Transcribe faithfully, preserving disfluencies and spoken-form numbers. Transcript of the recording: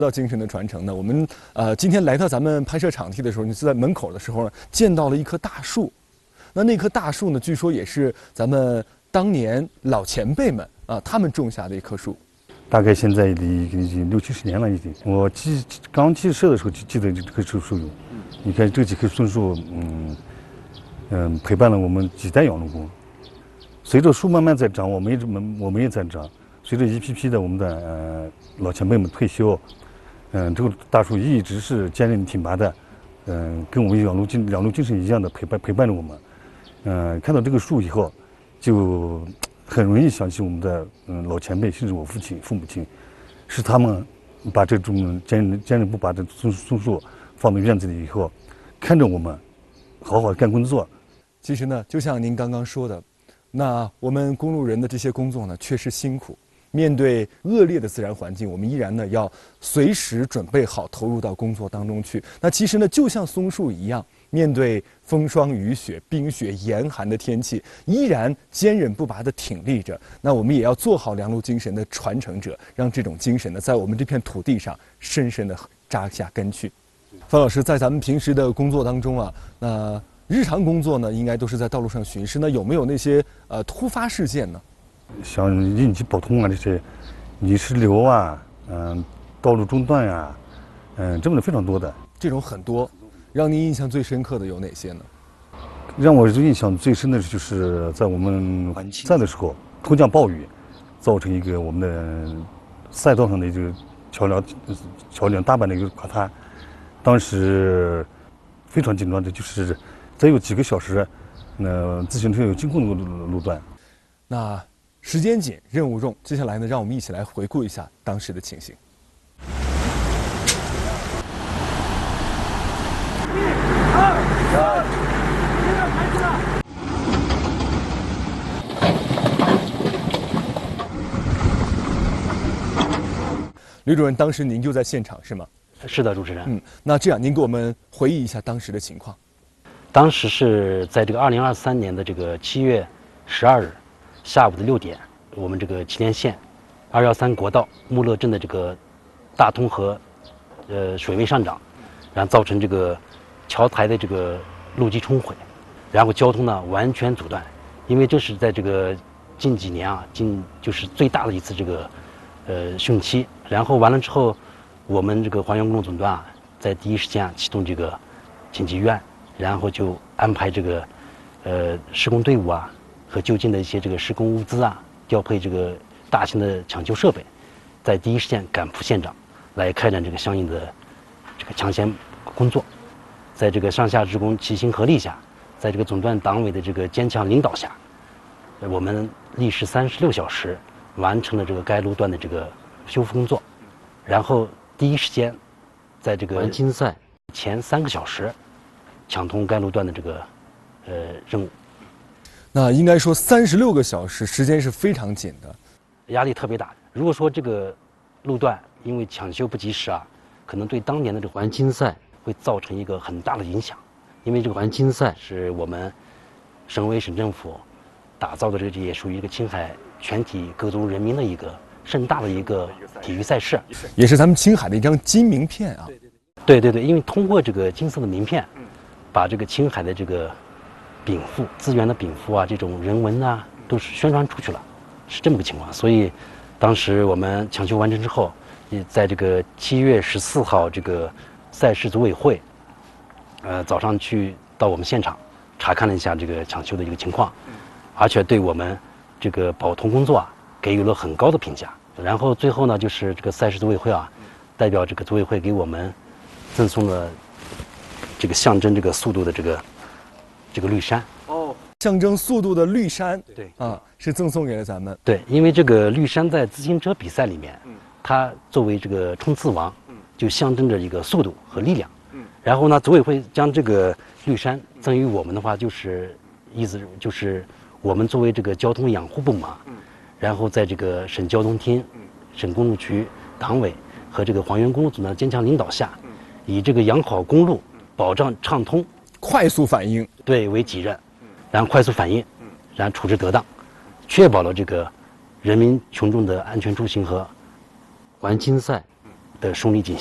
到精神的传承呢，我们呃今天来到咱们拍摄场地的时候，你就在门口的时候呢，见到了一棵大树。那那棵大树呢，据说也是咱们当年老前辈们啊，他们种下的一棵树。 大概现在已经已经六七十年了，已经。我记刚记事的时候就记得这棵树有。你看这几棵松树，嗯嗯，陪伴了我们几代养路工。随着树慢慢在长，我们也我们也在长。随着一批批的我们的呃老前辈们退休。嗯，这个大树一直是坚韧挺拔的，嗯，跟我们养路精养路精神一样的陪伴陪伴着我们。嗯，看到这个树以后，就很容易想起我们的嗯老前辈，甚至我父亲、父母亲，是他们把这种坚韧坚韧不拔的松松树放到院子里以后，看着我们好好干工作。 其实呢，就像您刚刚说的，那我们公路人的这些工作呢，确实辛苦。面对恶劣的自然环境，我们依然呢要随时准备好投入到工作当中去。那其实呢，就像松树一样，面对风霜雨雪、冰雪严寒的天气，依然坚韧不拔地挺立着。那我们也要做好良路精神的传承者，让这种精神呢，在我们这片土地上深深地扎下根去。方老师，在咱们平时的工作当中啊，那日常工作呢，应该都是在道路上巡视。那有没有那些呃突发事件呢？ 像应急保通啊，这些泥石流啊，嗯，道路中断呀，嗯，这么的非常多的。 这种很多，让您印象最深刻的有哪些呢？ 让我印象最深的就是在我们在的时候，突降暴雨，造成一个我们的赛道上的这个桥梁桥梁大半的一个垮塌。当时非常紧张的，就是再有几个小时，那自行车有经过那个路段。 那时间紧，任务重。接下来呢，让我们一起来回顾一下当时的情形。一、二、三，接着开始了。吕主任，当时您就在现场是吗？ 是的，主持人。 嗯，那这样您给我们回忆一下当时的情况。 当时是在这个二零二三年的这个七月十二日。下午的六点，我们这个祁连县二幺三国道穆勒镇的这个大通河，呃，水位上涨，然后造成这个桥台的这个路基冲毁，然后交通呢完全阻断。因为这是在这个近几年啊，近就是最大的一次这个呃汛期。然后完了之后，我们这个环原公路总段啊，在第一时间啊启动这个紧急预案，然后就安排这个呃施工队伍啊。和就近的一些这个施工物资啊，调配这个大型的抢救设备，在第一时间赶赴现场，来开展这个相应的这个抢险工作。在这个上下职工齐心合力下，在这个总段党委的这个坚强领导下，我们历时三十六小时完成了这个该路段的这个修复工作，然后第一时间在这个完金赛前三个小时抢通该路段的这个呃任务。 那应该说三十六个小时，时间是非常紧的， 压力特别大。如果说这个路段因为抢修不及时啊，可能对当年的这个环青赛会造成一个很大的影响。因为这个环青赛是我们省委省政府打造的，这个也属于一个青海全体各族人民的一个盛大的一个体育赛事， 也是咱们青海的一张金名片啊。 对对对，因为通过这个金色的名片，把这个青海的这个禀赋资源的禀赋啊，这种人文啊，都是宣传出去了，是这么个情况。所以，当时我们抢修完成之后，也在这个七月十四号，这个赛事组委会，呃，早上去到我们现场查看了一下这个抢修的一个情况，而且对我们这个保通工作啊给予了很高的评价。然后最后呢，就是这个赛事组委会啊，代表这个组委会给我们赠送了这个象征这个速度的这个。这个绿衫哦，象征速度的绿衫， 对啊，是赠送给了咱们。 对，因为这个绿衫在自行车比赛里面，嗯，它作为这个冲刺王，嗯，就象征着一个速度和力量，嗯。然后呢，组委会将这个绿衫赠予我们的话，就是意思就是我们作为这个交通养护部门，嗯，然后在这个省交通厅、嗯、省公路局党委和这个环原公路总的坚强领导下，嗯，以这个养好公路、保障畅通。 快速反应， 对为己任，然后快速反应，然后处置得当，确保了这个人民群众的安全出行和环青赛的顺利进行。